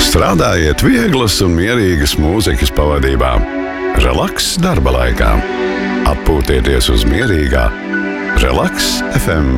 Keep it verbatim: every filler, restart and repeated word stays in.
Strādājiet vieglas un mierīgas mūzikas pavadībā. Relaks darba laikā. Atpūtieties uz mierīgā Relaks F M.